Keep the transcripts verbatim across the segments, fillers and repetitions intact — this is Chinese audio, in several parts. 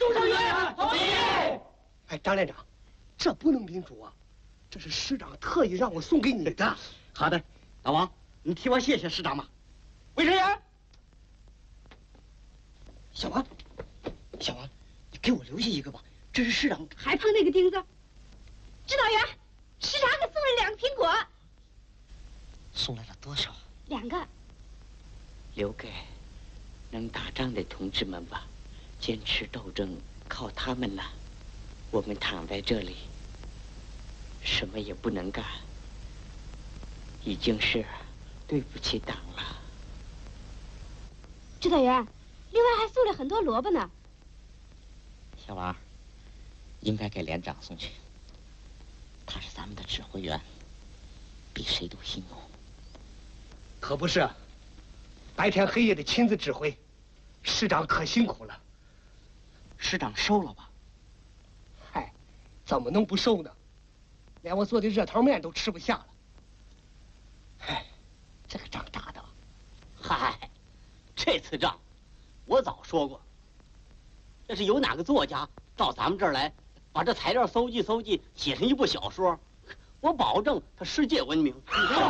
杜成员同意。 哎，张连长，这不能民主啊！这是师长特意让我送给你的。 好的，老王，你替我谢谢师长吧。 卫生员， 小王，小王，你给我留下一个吧，这是师长。 还碰那个钉子。指导员，师长给送了两个苹果。 送来了多少？ 两个。 留给能打仗的同志们吧，坚持斗争靠他们了。我们躺在这里，什么也不能干，已经是对不起党了。 指导员，另外还送了很多萝卜呢。 小王，应该给连长送去，他是咱们的指挥员，比谁都辛苦。 可不是，白天黑夜的亲自指挥，师长可辛苦了。 师长收了吧？ 嗨，怎么能不收呢？连我做的热汤面都吃不下了。 唉，这个仗打的，嗨，这次仗，我早说过，要是有哪个作家到咱们这儿来，把这材料搜集搜集，写成一部小说，我保证他世界闻名。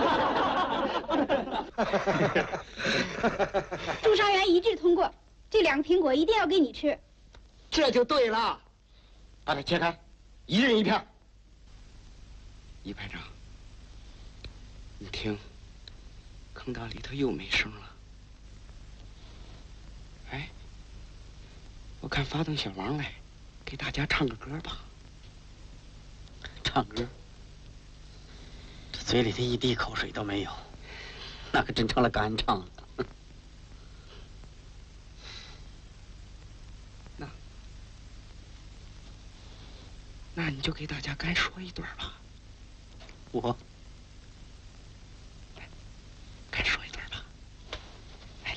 朱伤员一致通过，这两个苹果一定要给你吃。 这就对了， 把它切开，一人一片。 一排长，你听，坑道里头又没声了。哎，我看发动小王来，给大家唱个歌吧。 唱歌，这嘴里头一滴口水都没有，那可真成了干唱了。 那，那你就给大家干说一段吧。 我， 来，干说一段吧。来，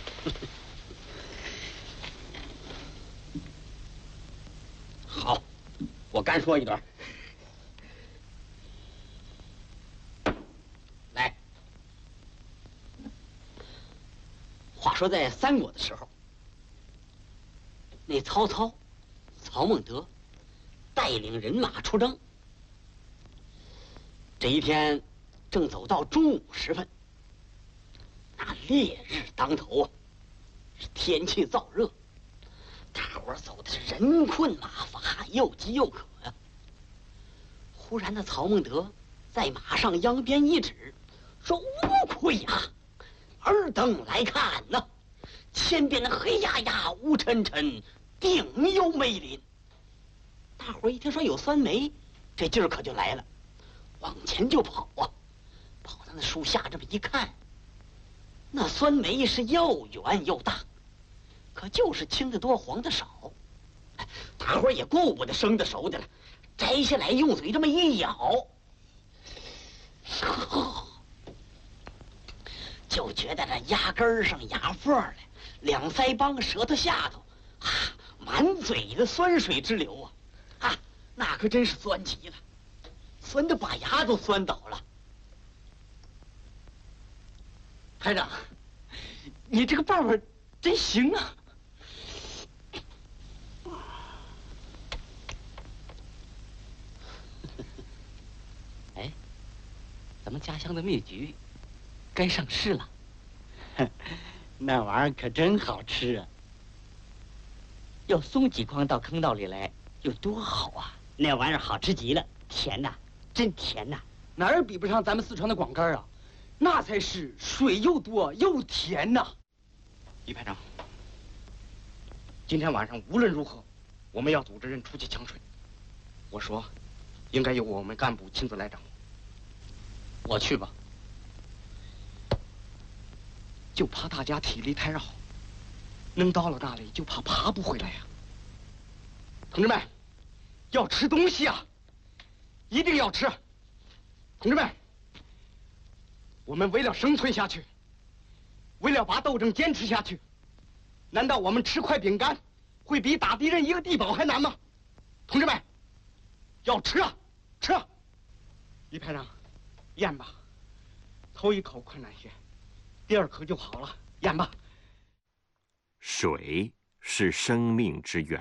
好，我干说一段。来，话说在三国的时候，那曹操，曹孟德，带领人马出征。这一天，正走到中午时分，那烈日当头啊，是天气燥热，大伙儿走的是人困马乏，又饥又渴呀。忽然，那曹孟德在马上秧边一指，说：“乌亏呀，尔等来看呐，前边那黑压压、乌沉沉，定有梅林。”大伙儿一听说有酸梅，这劲儿可就来了。往前就跑啊，跑到那树下这么一看，那酸梅是又圆又大，可就是青的多黄的少。大伙儿也顾不得生的熟的了，摘下来用嘴这么一咬，就觉得这牙根上牙缝来，两腮帮舌头下头啊，满嘴的酸水直流啊，啊，那可真是酸极了。酸的把牙都酸倒了。排长，你这个办法真行啊！哎，咱们家乡的蜜橘该上市了。 那玩意儿可真好吃啊！要送几筐到坑道里来，有多好啊！ 那玩意儿好吃极了，甜呐！真甜呐， 哪儿比不上咱们四川的广柑啊？那才是水又多又甜呐！ 一排长，今天晚上无论如何，我们要组织人出去抢水。我说，应该由我们干部亲自来掌握。 我去吧。 就怕大家体力太绕，能到了那里就怕爬不回来呀、啊。同志们，要吃东西啊！一定要吃，同志们！我们为了生存下去，为了把斗争坚持下去，难道我们吃块饼干会比打敌人一个地堡还难吗？同志们，要吃啊，吃啊！李排长，咽吧，头一口困难些，第二口就好了，咽吧。 水是生命之源。